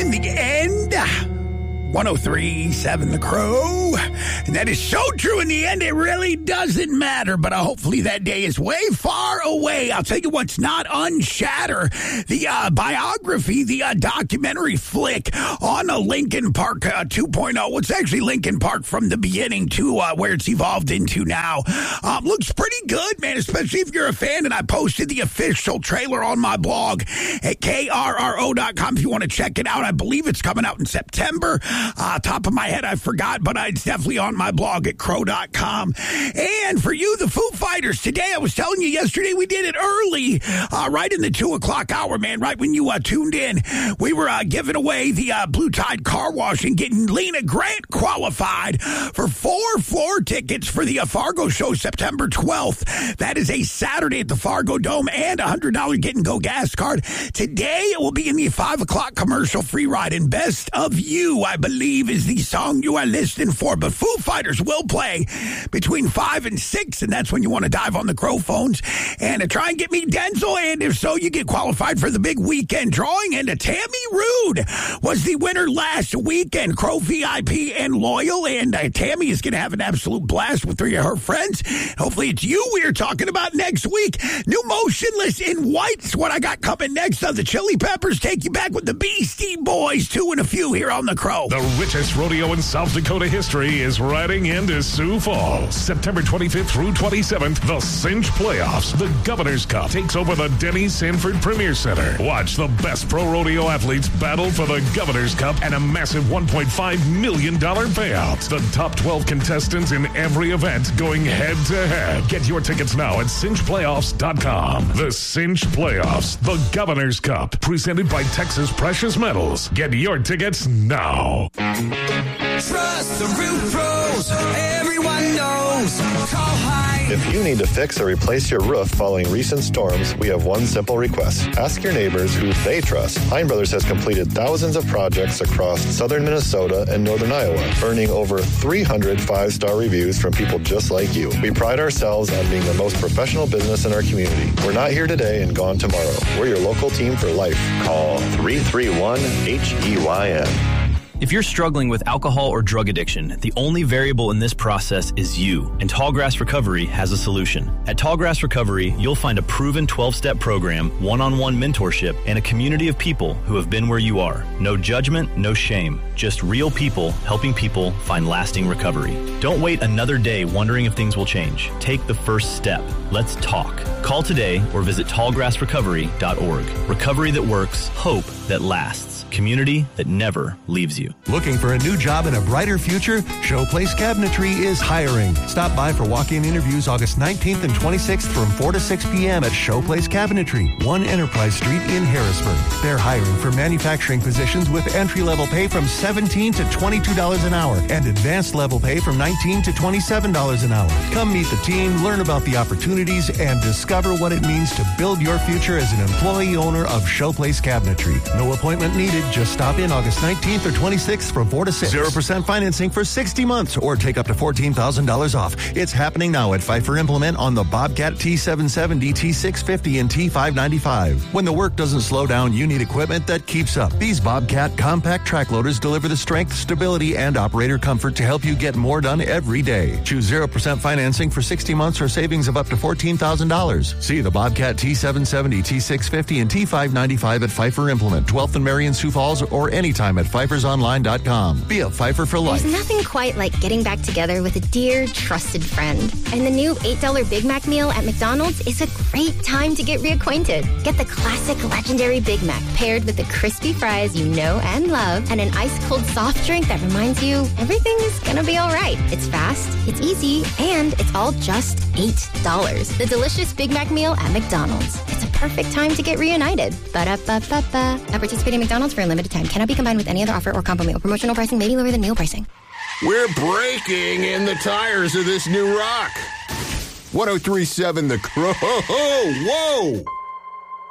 in the end. 103.7 The Crow. And that is so true. In the end, it really doesn't matter. But hopefully that day is way far away. I'll tell you what's not unshatter. The biography, the documentary flick on a Linkin Park 2.0. Well, it's actually Linkin Park from the beginning to where it's evolved into now. Looks pretty good, man, especially if you're a fan. And I posted the official trailer on my blog at krro.com if you want to check it out. I believe it's coming out in September. Top of my head, I forgot, but it's definitely on my blog at crow.com. And for you, the Foo Fighters, today, I was telling you yesterday, we did it early, right in the 2 o'clock hour, man, right when you tuned in. We were giving away the Blue Tide car wash and getting Lena Grant qualified for 4 floor tickets for the Fargo show September 12th. That is a Saturday at the Fargo Dome and a $100 Get and Go gas card. Today, it will be in the 5 o'clock commercial free ride. And Best of You, I believe, is the song you are listening for. But Foo Fighters will play between 5 and 6, and that's when you want to dive on the Crow phones and try and get me Denzel. And if so, you get qualified for the big weekend drawing. And Tammy Rude was the winner last weekend, Crow VIP and Loyal. And Tammy is going to have an absolute blast with 3 of her friends. Hopefully it's you we are talking about next week. New Motionless in White's what I got coming next on the Chili Peppers. Take you back with the Beastie Boys, 2 and a few here on the Crow. The richest rodeo in South Dakota history is riding into Sioux Falls. September 25th through 27th, the Cinch Playoffs. The Governor's Cup takes over the Denny Sanford Premier Center. Watch the best pro rodeo athletes battle for the Governor's Cup and a massive $1.5 million payout. The top 12 contestants in every event going head-to-head. Get your tickets now at cinchplayoffs.com. The Cinch Playoffs, the Governor's Cup, presented by Texas Precious Metals. Get your tickets now. Trust the Roof Pros. Everyone knows. Call Hine. If you need to fix or replace your roof following recent storms, we have one simple request. Ask your neighbors who they trust. Hine Brothers has completed thousands of projects across southern Minnesota and northern Iowa, earning over 300 five-star reviews from people just like you. We pride ourselves on being the most professional business in our community. We're not here today and gone tomorrow. We're your local team for life. Call 331-HEYN. If you're struggling with alcohol or drug addiction, the only variable in this process is you, and Tallgrass Recovery has a solution. At Tallgrass Recovery, you'll find a proven 12-step program, one-on-one mentorship, and a community of people who have been where you are. No judgment, no shame, just real people helping people find lasting recovery. Don't wait another day wondering if things will change. Take the first step. Let's talk. Call today or visit tallgrassrecovery.org. Recovery that works, hope that lasts. Community that never leaves you. Looking for a new job and a brighter future? Showplace Cabinetry is hiring. Stop by for walk-in interviews August 19th and 26th from 4 to 6 p.m. at Showplace Cabinetry, 1 Enterprise Street in Harrisburg. They're hiring for manufacturing positions with entry-level pay from $17 to $22 an hour and advanced level pay from $19 to $27 an hour. Come meet the team, learn about the opportunities, and discover what it means to build your future as an employee owner of Showplace Cabinetry. No appointment needed. Just stop in August 19th or 26th from 4 to 6. 0% financing for 60 months or take up to $14,000 off. It's happening now at Pfeiffer Implement on the Bobcat T770, T650, and T595. When the work doesn't slow down, you need equipment that keeps up. These Bobcat compact track loaders deliver the strength, stability, and operator comfort to help you get more done every day. Choose 0% financing for 60 months or savings of up to $14,000. See the Bobcat T770, T650, and T595 at Pfeiffer Implement, 12th and Marion, Sioux Falls, or anytime at pfeiffersonline.com. Be a Pfeiffer for life. There's nothing quite like getting back together with a dear, trusted friend. And the new $8 Big Mac meal at McDonald's is a great time to get reacquainted. Get the classic legendary Big Mac paired with the crispy fries you know and love and an ice-cold soft drink that reminds you everything is gonna be all right. It's fast, it's easy, and it's all just $8. The delicious Big Mac meal at McDonald's. It's a perfect time to get reunited. Ba-da-ba-ba-ba. At participating McDonald's for a limited time. Cannot be combined with any other offer or combo meal. Promotional pricing may be lower than meal pricing. We're breaking in the tires of this new rock. 103.7 The Crow. Whoa!